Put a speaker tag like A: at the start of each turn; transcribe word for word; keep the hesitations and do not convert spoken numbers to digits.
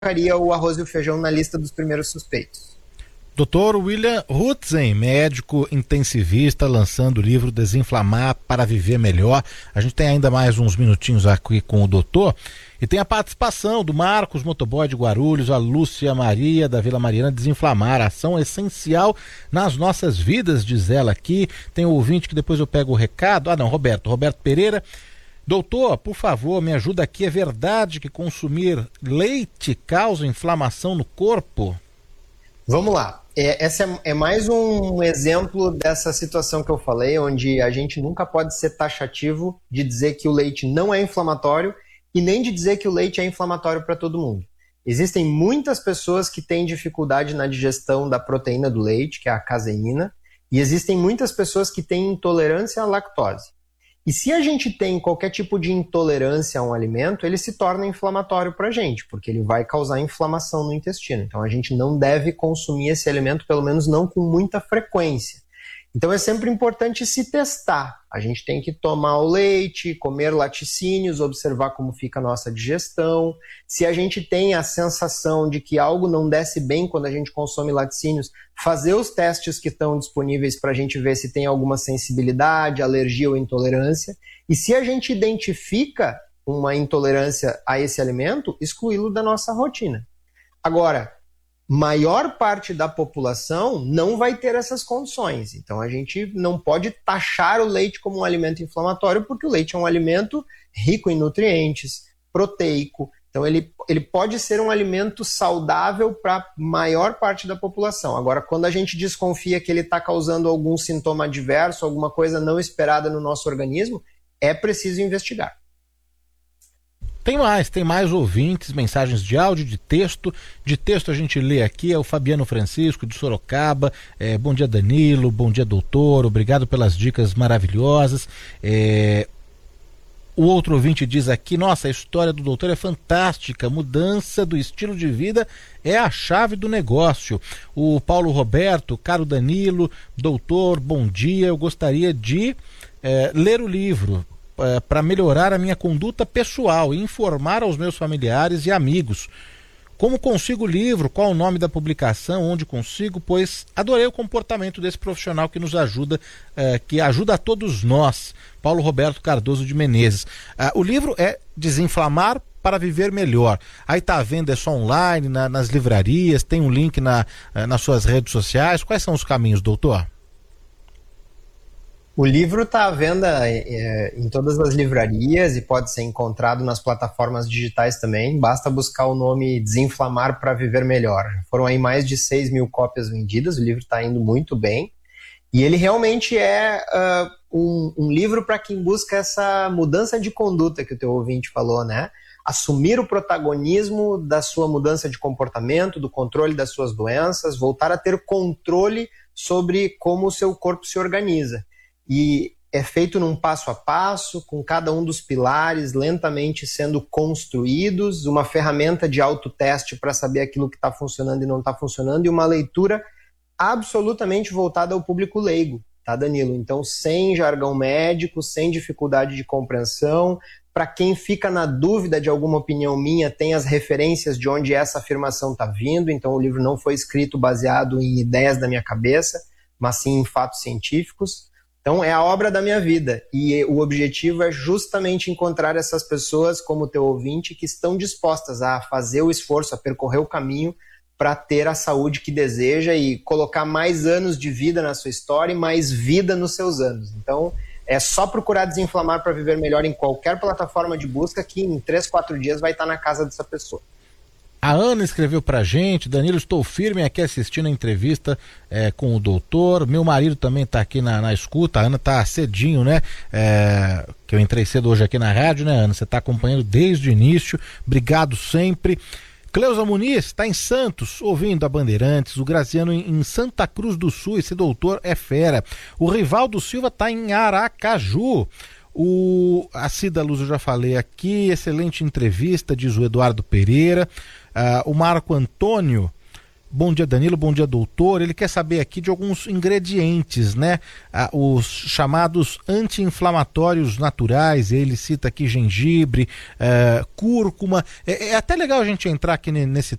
A: colocaria o arroz e o feijão na lista dos primeiros suspeitos.
B: doutor William Hutzen, médico intensivista, lançando o livro Desinflamar para Viver Melhor. A gente tem ainda mais uns minutinhos aqui com o doutor. E tem a participação do Marcos, motoboy de Guarulhos, a Lúcia Maria, da Vila Mariana. Desinflamar, ação essencial nas nossas vidas, diz ela aqui. Tem um ouvinte que depois eu pego o recado. Ah, não, Roberto. Roberto Pereira. Doutor, por favor, me ajuda aqui. É verdade que consumir leite causa inflamação no corpo?
A: Vamos lá. É, essa é, é mais um exemplo dessa situação que eu falei, onde a gente nunca pode ser taxativo de dizer que o leite não é inflamatório e nem de dizer que o leite é inflamatório para todo mundo. Existem muitas pessoas que têm dificuldade na digestão da proteína do leite, que é a caseína, e existem muitas pessoas que têm intolerância à lactose. E se a gente tem qualquer tipo de intolerância a um alimento, ele se torna inflamatório para a gente, porque ele vai causar inflamação no intestino. Então a gente não deve consumir esse alimento, pelo menos não com muita frequência. Então é sempre importante se testar. A gente tem que tomar o leite, comer laticínios, observar como fica a nossa digestão. Se a gente tem a sensação de que algo não desce bem quando a gente consome laticínios, fazer os testes que estão disponíveis para a gente ver se tem alguma sensibilidade, alergia ou intolerância. E se a gente identifica uma intolerância a esse alimento, excluí-lo da nossa rotina. Agora, maior parte da população não vai ter essas condições. Então a gente não pode taxar o leite como um alimento inflamatório, porque o leite é um alimento rico em nutrientes, proteico. Então ele, ele pode ser um alimento saudável para a maior parte da população. Agora, quando a gente desconfia que ele está causando algum sintoma adverso, alguma coisa não esperada no nosso organismo, é preciso investigar.
B: Tem mais, tem mais ouvintes, mensagens de áudio, de texto. De texto a gente lê aqui, é o Fabiano Francisco, de Sorocaba. É, bom dia, Danilo, bom dia, doutor, obrigado pelas dicas maravilhosas. É, o outro ouvinte diz aqui, nossa, a história do doutor é fantástica, mudança do estilo de vida é a chave do negócio. O Paulo Roberto, caro Danilo, doutor, bom dia, eu gostaria de é, ler o livro para melhorar a minha conduta pessoal e informar aos meus familiares e amigos. Como consigo o livro, qual o nome da publicação, onde consigo, pois adorei o comportamento desse profissional que nos ajuda, eh, que ajuda a todos nós. Paulo Roberto Cardoso de Menezes. Ah, o livro é Desinflamar para Viver Melhor. Aí está à venda, é só online, na, nas livrarias, tem um link na, nas suas redes sociais. Quais são os caminhos, doutor?
A: O livro está à venda é, em todas as livrarias e pode ser encontrado nas plataformas digitais também. Basta buscar o nome Desinflamar para Viver Melhor. Foram aí mais de seis mil cópias vendidas, o livro está indo muito bem. E ele realmente é uh, um, um livro para quem busca essa mudança de conduta que o teu ouvinte falou, né? Assumir o protagonismo da sua mudança de comportamento, do controle das suas doenças, voltar a ter controle sobre como o seu corpo se organiza. E é feito num passo a passo, com cada um dos pilares lentamente sendo construídos, uma ferramenta de autoteste para saber aquilo que está funcionando e não está funcionando, e uma leitura absolutamente voltada ao público leigo, tá, Danilo? Então, sem jargão médico, sem dificuldade de compreensão. Para quem fica na dúvida de alguma opinião minha, tem as referências de onde essa afirmação está vindo. Então, o livro não foi escrito baseado em ideias da minha cabeça, mas sim em fatos científicos. Então é a obra da minha vida e o objetivo é justamente encontrar essas pessoas como o teu ouvinte que estão dispostas a fazer o esforço, a percorrer o caminho para ter a saúde que deseja e colocar mais anos de vida na sua história e mais vida nos seus anos. Então é só procurar Desinflamar para Viver Melhor em qualquer plataforma de busca que em três, quatro dias vai estar na casa dessa pessoa.
B: A Ana escreveu pra gente, Danilo, estou firme aqui assistindo a entrevista é, com o doutor, meu marido também tá aqui na, na escuta, a Ana tá cedinho, né, é, que eu entrei cedo hoje aqui na rádio, né, Ana, você tá acompanhando desde o início, obrigado sempre. Cleusa Muniz está em Santos, ouvindo a Bandeirantes, o Graziano em, em Santa Cruz do Sul, esse doutor é fera. O Rivaldo Silva está em Aracaju. O, a Cida Luz eu já falei aqui, excelente entrevista, diz o Eduardo Pereira. Uh, o Marco Antônio Bom dia, Danilo, bom dia, doutor. Ele quer saber aqui de alguns ingredientes, né? Ah, os chamados anti-inflamatórios naturais. Ele cita aqui gengibre, eh, cúrcuma. É, é até legal a gente entrar aqui nesse